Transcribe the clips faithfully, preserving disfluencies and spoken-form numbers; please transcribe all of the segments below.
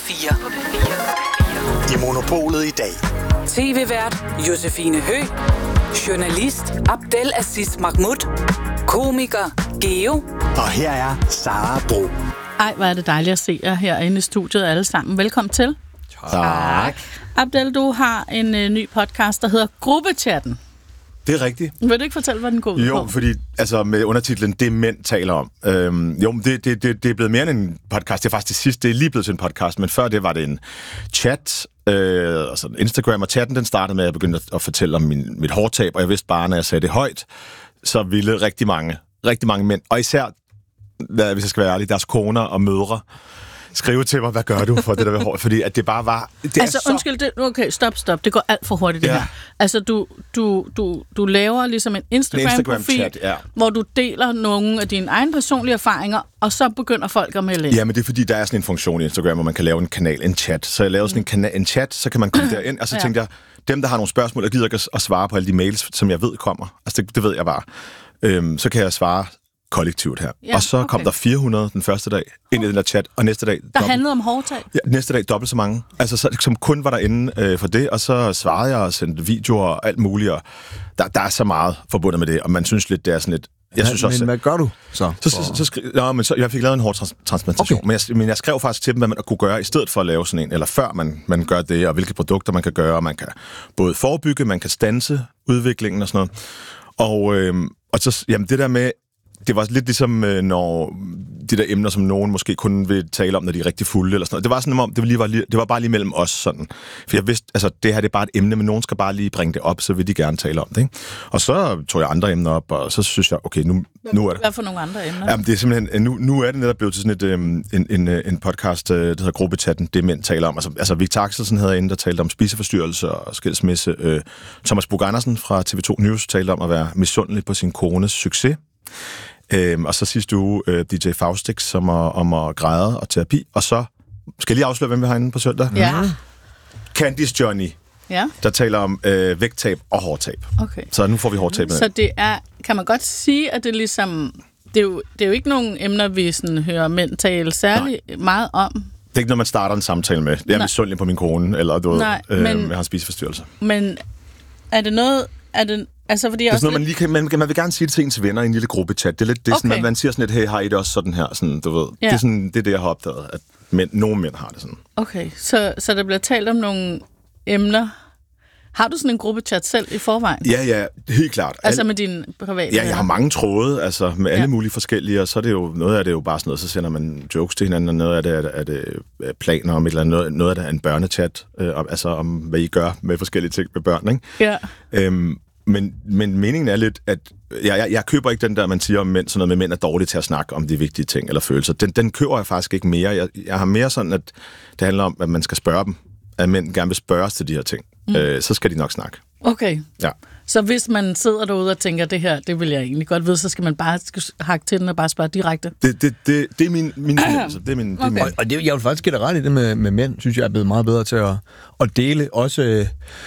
fire. I Monopolet i dag. T V-vært Josefine Høgh. Journalist Abdel Aziz Mahmoud. Komiker Geo. Og her er Sara Bro. Ej, hvor er det dejligt at se jer herinde i studiet alle sammen. Velkommen til. Tak. Abdel, du har en ø, ny podcast, der hedder Gruppechatten. Det er rigtigt. Vil du ikke fortælle, hvad den går ud Jo, på? fordi altså, med undertitlen Det mænd taler om. Øhm, jo, det, det, det, det er blevet mere end en podcast. Det er faktisk det sidste. Det er lige blevet til en podcast, men før det var det en chat. Øh, altså Instagram, og chatten den startede med, at jeg begyndte at, at fortælle om min, mit hårtab, og jeg vidste bare, når jeg sagde det højt, så ville rigtig mange, rigtig mange mænd, og især, hvis jeg skal være ærlig, deres koner og mødre, skrive til mig, hvad gør du for det der ved hår? Fordi at det bare var... Det altså, så... undskyld, det, okay, stop, stop. Det går alt for hurtigt, det ja. her. Altså, du, du, du, du laver ligesom en Instagram-profil, Instagram ja. hvor du deler nogle af dine egne personlige erfaringer, og så begynder folk at melde ind. Ja, men det er fordi, der er sådan en funktion i Instagram, hvor man kan lave en kanal, en chat. Så jeg lavede sådan en, kana- en chat, så kan man komme derind, og så ja. tænkte jeg, dem, der har nogle spørgsmål, og gider ikke at svare på alle de mails, som jeg ved kommer. Altså, det, det ved jeg bare. Øhm, så kan jeg svare kollektivt her. Ja, og så okay. kom der fire hundrede den første dag ind i den der chat, og næste dag... Der dobbelt, handlede om hårtab? Ja, næste dag dobbelt så mange. Altså, så, som kun var derinde øh, for det, og så svarede jeg og sendte videoer og alt muligt, og der, der er så meget forbundet med det, og man synes lidt, det er sådan lidt... Jeg synes men også, hvad gør du så? Så, så, så, skri- nå, men så jeg fik lavet en hårtransplantation, okay. men, jeg, men jeg skrev faktisk til dem, hvad man kunne gøre i stedet for at lave sådan en, eller før man, man gør det, og hvilke produkter man kan gøre, og man kan både forebygge, man kan standse udviklingen og sådan noget. Og, øhm, og så, jamen det der med, det var lidt ligesom, øh, når de der emner, som nogen måske kun vil tale om, når de er rigtig fulde, eller sådan noget. Det var sådan, om det var, lige, var lige, det var bare lige mellem os sådan. For jeg vidste, altså det her det er bare et emne, men nogen skal bare lige bringe det op, så vil de gerne tale om det, ikke? Og så tog jeg andre emner op, og så synes jeg, okay, nu, nu er det... Hvad for nogle andre emner? Jamen, det er simpelthen, nu, nu er det netop blevet til sådan et, øhm, en, en, en podcast, der hedder Gruppechatten, Det mænd taler om. Altså, altså Victor Axelsen havde inde, der talte om spiseforstyrrelse og skilsmisse. Øh, Thomas Bug Andersen fra T V to News talte om at være misundelig på sin kones succes. Øhm, og så sidste uge øh, D J Faustix, som er om at græde og terapi. Og så skal jeg lige afsløre, hvem vi har inde på søndag. Ja. Candice Johnny, Ja. der taler om øh, vægttab og hårtab. Okay. Så nu får vi hårtab med. Så det er, kan man godt sige, at det er ligesom, det er jo, det er jo ikke nogen emner, vi sådan hører mænd tale særlig Nej. meget om. Det er ikke noget, man starter en samtale med. Det er misundelig på min kone, eller du ved, øh, men, jeg har en spiseforstyrrelse. Men er det noget, er det, altså fordi det er også sådan noget, man, lige kan, man, man vil gerne sige det til ens venner i en lille gruppechat. Det er lidt det, okay. sådan, man, man siger sådan lidt, hey, har I det også sådan her? Sådan, du ved. Ja. Det, er sådan, det er det, jeg har opdaget, at mænd, nogle mænd har det sådan. Okay, så, så der bliver talt om nogle emner. Har du sådan en gruppechat selv i forvejen? Ja, ja, helt klart. Altså Al- med dine private? Ja, jeg har mange tråde, altså med alle ja. mulige forskellige, og så er det jo, noget af det er jo bare sådan noget, så sender man jokes til hinanden, og noget af det er, er det planer om et eller andet, noget, noget af det er en børnechat, øh, om, altså om, hvad I gør med forskellige ting med børn, ikke? Ja. Øhm, men, men meningen er lidt, at jeg, jeg, jeg køber ikke den der, man siger om mænd, sådan noget med mænd er dårlige til at snakke om de vigtige ting eller følelser. Den, den køber jeg faktisk ikke mere. Jeg, jeg har mere sådan, at det handler om, at man skal spørge dem, at mænd gerne vil spørges til de her ting. Mm. Øh, så skal de nok snakke. Okay. Ja. Så hvis man sidder derude og tænker, det her, det vil jeg egentlig godt vide, så skal man bare hakke til den og bare spørge direkte? Det, det, det, det er min, min fornemmelse. Det er min, okay. det er min. Og, og det, jeg vil faktisk give dig ret i det med, med mænd, synes jeg er blevet meget bedre til at, at dele også øh,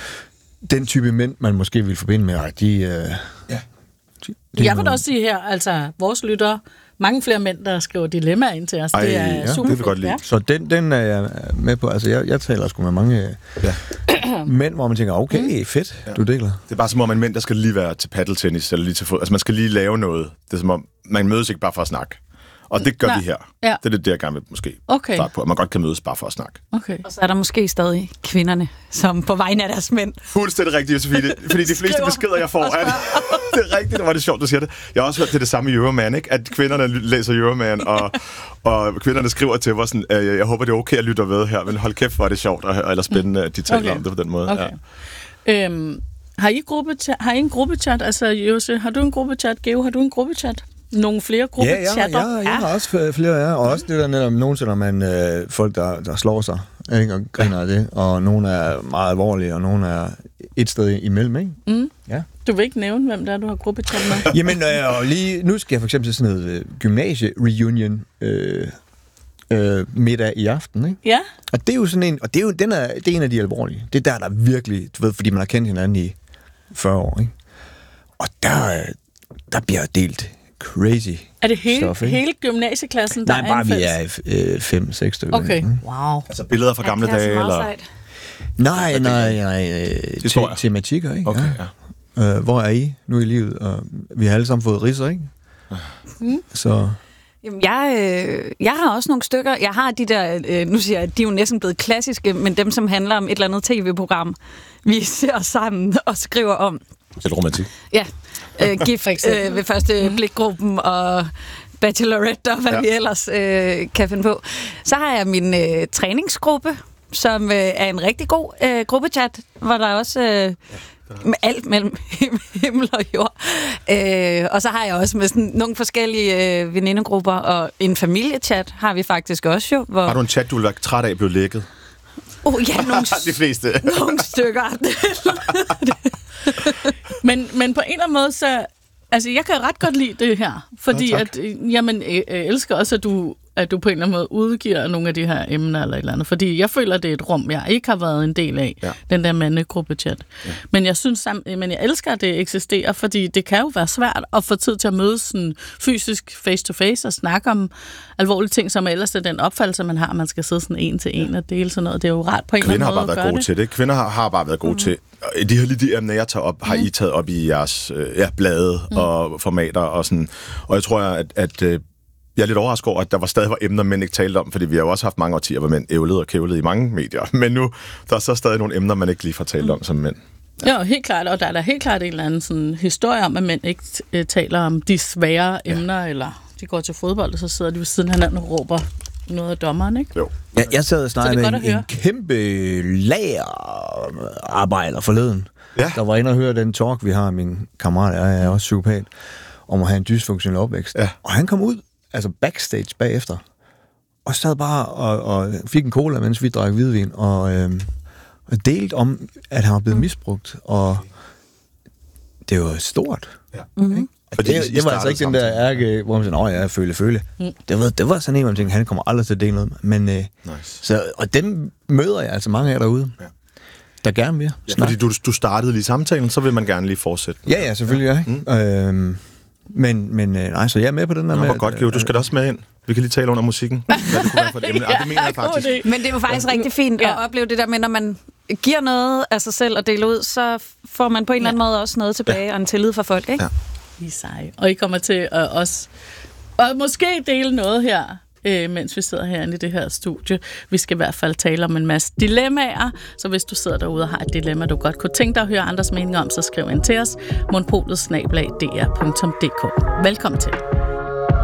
den type mænd, man måske vil forbinde med. Og de, øh, ja. de, de jeg vil da også sige her, altså vores lyttere, mange flere mænd, der skriver dilemmaer ind til os. Ej, det er ja, super det vil godt lide. Ja. Så den, den er jeg med på. Altså, jeg, jeg taler sgu med mange Ja. mænd, hvor man tænker, okay, mm. fedt, ja. du deler. Det er bare som om, en mænd, der skal lige være til paddeltennis, eller lige til fod. Altså, man skal lige lave noget. Det er som om, man mødes ikke bare for at snakke. Og det gør Nej. vi her. Ja. Det er det, jeg gerne vil måske Okay. starte på. At man godt kan mødes bare for at snakke. Okay. Og så er der måske stadig kvinderne, som på vegne af deres mænd. Fuldstændig rigtigt, Josefine. Fordi de fleste beskeder, jeg får, er det, det er rigtigt. Det var det sjovt, du siger det. Jeg har også hørt det, det samme i Euroman, ikke? At kvinderne læser Euroman, og, og kvinderne skriver til mig sådan, øh, jeg håber, det er okay at lytte med her, men hold kæft, hvor er det sjovt, og, eller spændende, at de taler Okay. om det på den måde. Okay. Ja. Øhm, har, I gruppechat, har I en gruppechat? Altså, Jose, har du en gruppechat? Geo, har du en gruppechat? Nogle flere Ja, ja, gruppechatter? ja, jeg har også flere, ja. Og også det der netop, nogensinde når man øh, folk, der, der slår sig, ikke, og griner af det, og nogle er meget alvorlige, og nogle er et sted imellem, ikke? Mm. Ja. Du vil ikke nævne, hvem der er, du har gruppechat med? Jamen, øh, og lige, nu skal jeg for eksempel til sådan noget øh, gymnasie-reunion øh, øh, middag i aften, ikke? Ja. Og det er jo sådan en, og det er jo den er, det er en af de alvorlige. Det er der, der virkelig, du ved, fordi man har kendt hinanden i fyrre år, ikke? Og der, der bliver delt crazy Er det hele, stuff, ikke? hele gymnasieklassen, der Nej, er bare en vi fælles? er øh, fem, seks stykker. Okay, Mm. wow. Altså billeder fra gamle dage, eller... Nej, nej, nej. Øh, Historier. te- tematikker, ikke? Okay, ja. Øh, hvor er I nu i livet? Og vi har alle sammen fået ridser, ikke? Mm. Så... Jamen, jeg, øh, jeg har også nogle stykker. Jeg har de der, øh, nu siger jeg, de er jo næsten blevet klassiske, men dem, som handler om et eller andet tv-program, vi ser sammen og skriver om. Lidt romantik. Ja, øh, gift øh, ved første blikgruppen og Bachelorette og hvad ja. vi ellers øh, kan finde på. Så har jeg min øh, træningsgruppe, som øh, er en rigtig god øh, gruppechat, hvor der også... Øh, med alt mellem himmel og jord. Øh, og så har jeg også med sådan nogle forskellige øh, venindegrupper, og en familiechat har vi faktisk også jo. Hvor... Har du en chat, du vil være træt af at blive lækket? Oh, ja, nogle, De fleste. nogle stykker. men, men på en eller anden måde, så... Altså, jeg kan ret godt lide det her, fordi Nå, at, øh, jamen, jeg, jeg elsker også, at du, at du på en eller anden måde udgiver nogle af de her emner eller et eller andet, fordi jeg føler, det er et rum, jeg ikke har været en del af, ja. Den der mandegruppechat. Ja. Men jeg synes, men jeg elsker, at det eksisterer, fordi det kan jo være svært at få tid til at mødes sådan fysisk face-to-face og snakke om alvorlige ting, som ellers er den opfattelse, man har, man skal sidde sådan en til en og dele sådan noget. Det er jo rart på en Kvinder eller anden måde har bare været gode det. til det. Kvinder har, har bare været gode mm. til. De her lige de emner, jeg tager op, har mm. I taget op i jeres øh, ja, blade mm. og formater og sådan. Og jeg tror, at, at øh, jeg er lidt overrasket over, at der var stadig var emner, mænd ikke talte om, fordi vi har jo også haft mange årtier, hvor mænd ævlede og kævlede i mange medier. Men nu der er så stadig nogle emner, man ikke lige får talt mm. om som mænd. Ja, jo, helt klart. Og der er da helt klart en eller anden sådan, historie om, at mænd ikke øh, taler om de svære ja. emner, eller de går til fodbold, og så sidder de ved siden af hinanden og råber noget af dommeren, ikke? Jo. Jeg, jeg sad og snakkede med en, en kæmpe lagerarbejder forleden, ja. der var inde og høre den talk, vi har, min kammerat er, jeg er også psykopat, om at have en dysfunktionel opvækst. Ja. Og han kom ud, altså backstage bagefter, og sad bare og, og fik en cola, mens vi drak hvidvin, og, øhm, og delte om, at han var blevet misbrugt, og det var stort. Ja. Mm-hmm. Fordi det, det var altså ikke den der ærke, hvor man siger, åh ja, føle, føle. Mm. Det, var, det var sådan en, hvor man tænkte, han kommer aldrig til at dele noget. Men, øh, nice. så, og dem møder jeg altså mange af jer derude, ja. der gerne vil ja, fordi du, du startede lige samtalen, så vil man gerne lige fortsætte. Ja, ja, selvfølgelig. Ja. Mm. Øhm, men, men nej, så jeg er med på den der. Nå, med, hvor godt, Geo. Du skal da også med ind. Vi kan lige tale under musikken. Hvad det kunne være for et emne. Ja, det mener jeg faktisk. Men det er jo faktisk ja. rigtig fint ja. at opleve det der med, når man giver noget af sig selv og deler ud, så får man på en eller anden ja. måde også noget tilbage ja. og en tillid fra folk, ikke? Ja. I seje. Og I kommer til at også og måske dele noget her, øh, mens vi sidder herinde i det her studie. Vi skal i hvert fald tale om en masse dilemmaer, så hvis du sidder derude og har et dilemma, du godt kunne tænke dig at høre andres meninger om, så skriv ind til os, monopolets snabel-a d r punktum d k. Velkommen til.